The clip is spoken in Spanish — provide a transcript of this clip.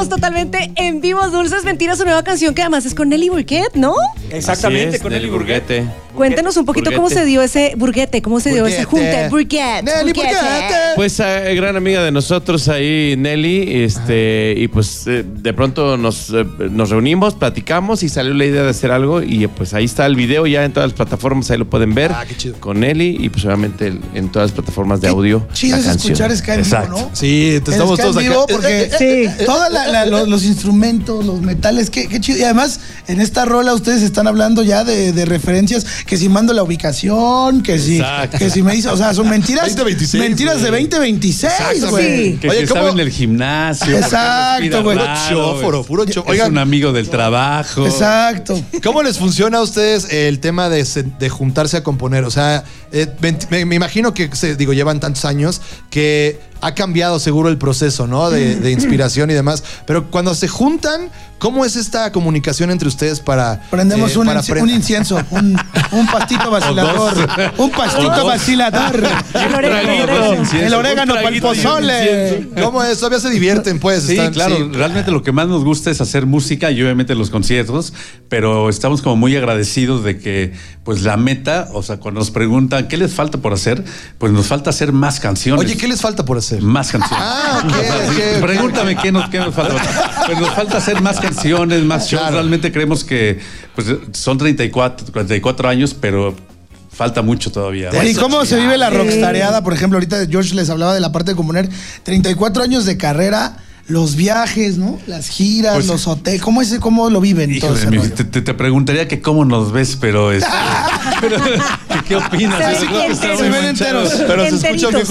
estamos totalmente en vivo. Dulces Mentiras, su nueva canción que además es con Nelly Burguete, ¿no? Exactamente, con Nelly Burguete. Cuéntenos un poquito cómo se dio ese Burguete, cómo se dio ese junte. Burguete. Nelly Burguete. Pues gran amiga de nosotros ahí, Nelly, y pues de pronto nos reunimos, platicamos y salió la idea de hacer algo y pues ahí está el video ya en todas las plataformas, ahí lo pueden ver. Qué chido. Con Nelly y pues obviamente en todas las plataformas de audio. Chido es escuchar Ska en vivo, ¿no? Sí, estamos todos acá. Porque todos los instrumentos, los metales, qué chido. Y además, en esta rola ustedes están hablando ya de referencias, que si mando la ubicación, que si me dice, o sea, son mentiras. 2026, mentiras de 2026, güey. Que Oye, estaba en el gimnasio. Exacto, güey. Puro chóforo. Es un amigo del trabajo. Exacto. ¿Cómo les funciona a ustedes el tema de juntarse a componer? O sea, me imagino que, llevan tantos años que ha cambiado seguro el proceso, ¿no? De inspiración y demás. Pero cuando se juntan, ¿cómo es esta comunicación entre ustedes para... Prendemos un incienso, un pastito vacilador. Un pastito vacilador. El orégano para el pozole. ¿Cómo es? Todavía se divierten, pues. Sí, claro. Realmente lo que más nos gusta es hacer música y obviamente los conciertos, pero estamos como muy agradecidos de que, pues, la meta, o sea, cuando nos preguntan ¿qué les falta por hacer? Pues nos falta hacer más canciones. Oye, ¿qué les falta por hacer? Más canciones. Ok. Pregúntame qué nos falta. Pues nos falta hacer más canciones, más shows. Claro. Realmente creemos que pues son 44 años, pero falta mucho todavía. ¿Y cómo se vive la rockstareada? Por ejemplo, ahorita George les hablaba de la parte de componer. 34 años de carrera, los viajes, ¿no? Las giras, pues, los hoteles. ¿Cómo lo viven? Todo ese rollo? Te preguntaría que cómo nos ves, pero ¿qué opinas? Se ven enteros. Pero se escucha bien